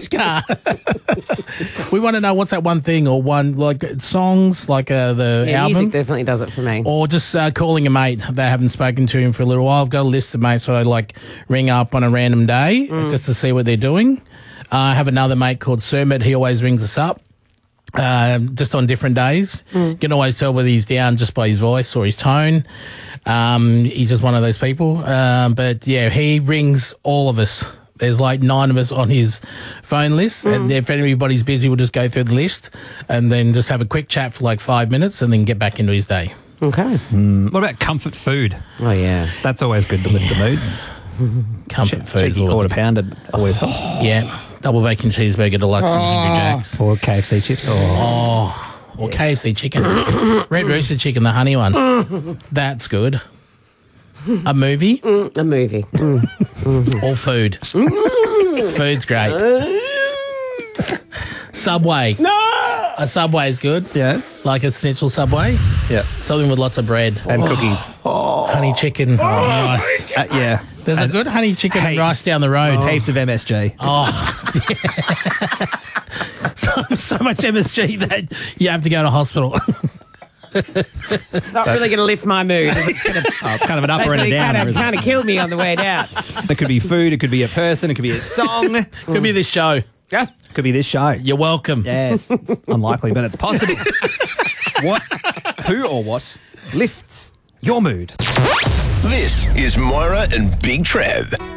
which car? We want to know what's that one thing or one, like, songs, like the album. Music definitely does it for me. Or just calling a mate that haven't spoken to him for a little while. I've got a list of mates that I, like, ring up on a random day just to see what they're doing. I have another mate called Surmit. He always rings us up. Just on different days. You can always tell whether he's down just by his voice or his tone. He's just one of those people. But yeah, he rings all of us. There's like 9 of us on his phone list. And if anybody's busy, we'll just go through the list and then just have a quick chat for like 5 minutes and then get back into his day. Okay. What about comfort food? Oh, yeah. That's always good to lift the mood. Comfort food. Cheeky quarter pounder always helps. Yeah. Double bacon cheeseburger deluxe and Hungry Jacks. Or KFC chips. Or KFC chicken. Red Rooster chicken, the honey one. That's good. A movie? A movie. Or food? Food's great. Subway. No! A Subway is good. Yeah. Like a schnitzel Subway. Yeah. Something with lots of bread. And cookies. Honey chicken. Nice. Yeah. There's a good honey chicken and heaps. rice down the road. Heaps of MSG. So much MSG that you have to go to hospital. Not really going to lift my mood. It's kind of an upper and a downer. Kind of killed me on the way down. It could be food, it could be a person, it could be a song. Could be this show. Yeah. Could be this show. You're welcome. Yes. It's unlikely, but it's possible. Who or what lifts your mood? This is Moira and Big Trev.